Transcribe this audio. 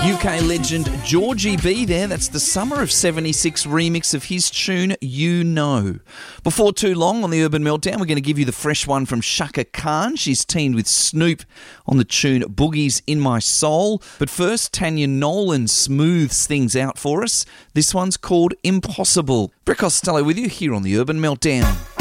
UK legend Georgie B there. That's the Summer of 76 remix of his tune, You Know. Before too long on the Urban Meltdown, we're going to give you the fresh one from Chaka Khan. She's teamed with Snoop on the tune Boogie's in My Soul. But first, Tanya Nolan smooths things out for us. This one's called Impossible. Brick Costello with you here on the Urban Meltdown.